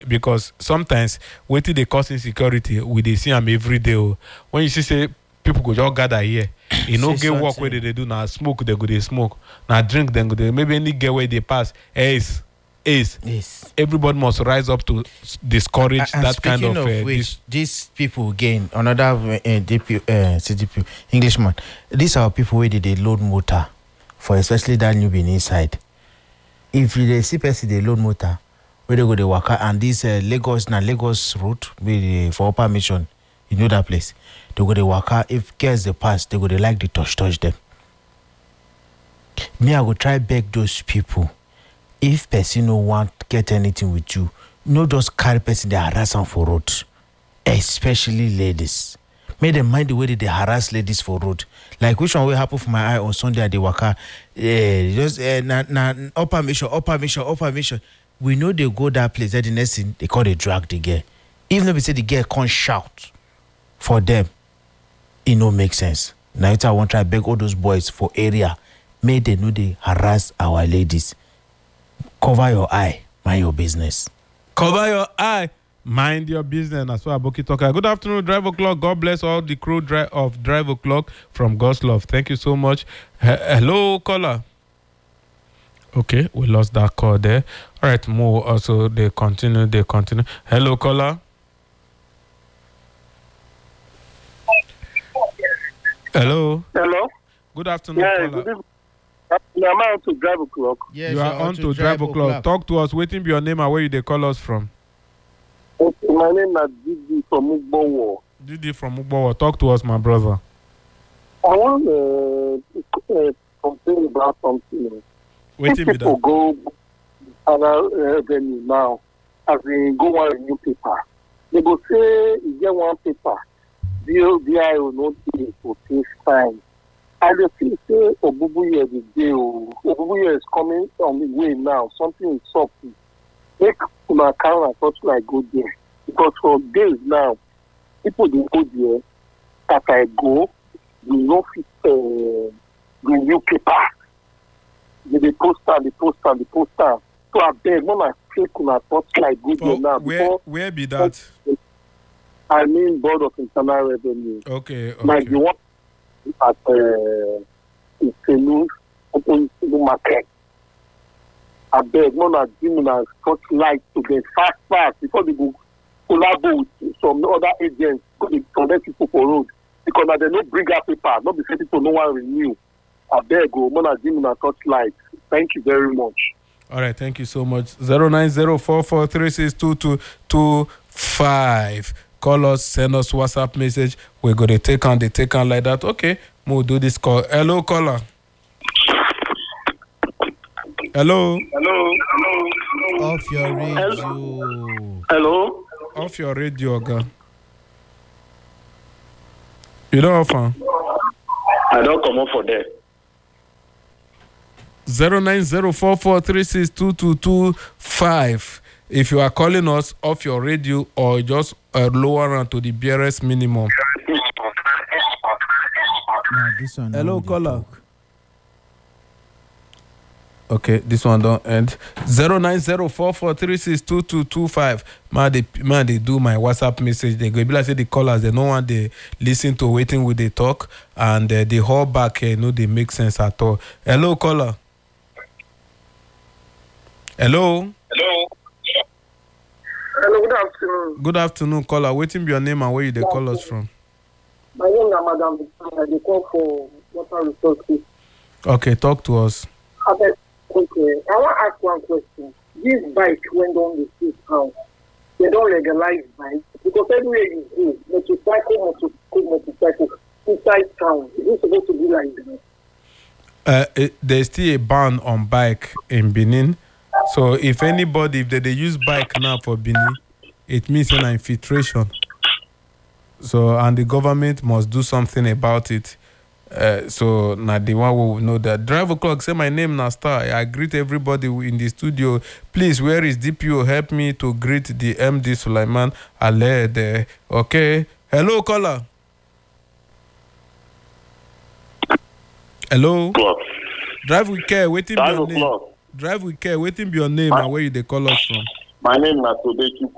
because sometimes wetin dey cause insecurity we dey see am every day o. When you see say people go just gather here, e no get work wey dey do, na smoke dem go dey smoke, na drink dem go dey, maybe any girl wey dey pass, ace. Everybody must rise up to discourage that kind of. Speaking of which, these people again, another CDP Englishman. These are people where they load motor for especially that new Benin side. If they see person they load motor, where they go they work and this Lagos route for upper mission, you know that place. They go they work. If girls they pass, they go they like to touch them. Me, I go try beg those people. If person no want get anything with you, no just carry person they harass them for road, especially ladies. Make them mind the way they harass ladies for road. Like which one will happen for my eye on Sunday at the waka? Upper mission. We know they go that place. That the next thing they call they drag the girl. Even if we say the girl can't shout for them, it no make sense. Now I want to try beg all those boys for area. May they know they harass our ladies. Cover your eye, mind your business. Cover your eye, mind your business. That's why Aboki talker. Good afternoon, Drive O'Clock. God bless all the crew of Drive O'Clock from God's Love. Thank you so much. Hello, caller. Okay, we lost that call there. All right, more also they continue. Hello, caller. Hello. Good afternoon, caller. Good evening. I'm on to Drive O'Clock. Yes, you are on to Drive O'Clock. Talk to us. Waiting be your name and where you they call us from. Okay, my name is Didi from Ugbowo. Didi from Ugbowo. Talk to us, my brother. I want to complain about something. Waiting be people that. go other venue now, as in go on a new paper. They go say you get one paper. DI will not be for 6 times. I just feel say Obubuye is there. Obubuye is coming on the way now. Something is up. Make my car and such like go there. Because for days now, people they go there. That I go, you know fit the new paper. They poster. So I beg when I take my such like go there now. Where be that? I mean Board of Internal Revenue. Okay. Like the one at Iselu open market. I beg one of them such light to get fast before they go collaborate with some other agents to connect people for road. Because now they don't bring up paper, not the same people no one renew. I beg one of them such light. Thank you very much. All right, thank you so much. 09044362225. Call us, send us WhatsApp message. We're going to take on like that. Okay, we'll do this call. Hello, caller. Hello. Off your radio. Hello. Off your radio, girl. You don't offer? I don't come up for that. 09044362225. If you are calling us off your radio or just lower on to the BRS minimum. Nah, this one. Hello, caller. Okay, this one don't end. 09044362225. Man, they do my WhatsApp message. They go be like say the callers. They no one they listen to waiting with they talk and they hold back. They make sense at all. Hello, caller. Hello, good afternoon. Good afternoon, caller. Waiting be your name and where you they call us from. My name is Madam Victoria. They call for water resources. Okay, talk to us. Okay, I want to ask one question. This bike went on the street now. They don't legalize bike because everywhere you go, motorcycle inside town. It's supposed to be like that. There's still a ban on bike in Benin. So if they use bike now for Benin, it means an infiltration. So and the government must do something about it. So now the one will know that. Drive O'Clock, say my name na Star. I greet everybody in the studio. Please, where is DPO? Help me to greet the MD Sulaiman Ale there. Okay. Hello, caller. Hello. Drive with care. Waiting be your name. Drive with care. Waiting be your name and where you they call us from. My name is Tobeki.